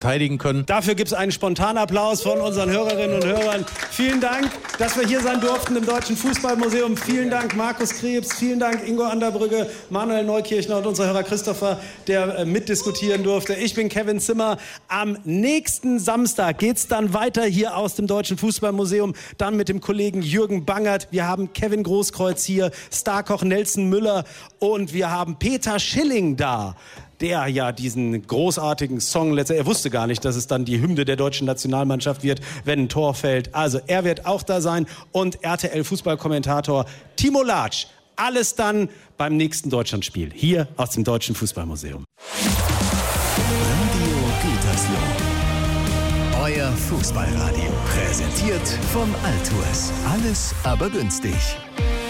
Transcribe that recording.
verteidigen können. Dafür gibt es einen Spontanapplaus von unseren Hörerinnen und Hörern. Vielen Dank, dass wir hier sein durften im Deutschen Fußballmuseum. Vielen Dank, Markus Krebs. Vielen Dank, Ingo Anderbrügge, Manuel Neukirchner und unser Hörer Christopher, der mitdiskutieren durfte. Ich bin Kevin Zimmer. Am nächsten Samstag geht es dann weiter hier aus dem Deutschen Fußballmuseum. Dann mit dem Kollegen Jürgen Bangert. Wir haben Kevin Großkreuz hier, Starkoch Nelson Müller und wir haben Peter Schilling da, der ja diesen großartigen Song er wusste gar nicht, dass es dann die Hymne der deutschen Nationalmannschaft wird, wenn ein Tor fällt. Also er wird auch da sein und RTL-Fußballkommentator Timo Latsch. Alles dann beim nächsten Deutschlandspiel hier aus dem Deutschen Fußballmuseum. Radio Gütersloh. Euer Fußballradio. Präsentiert vom Altours. Alles aber günstig.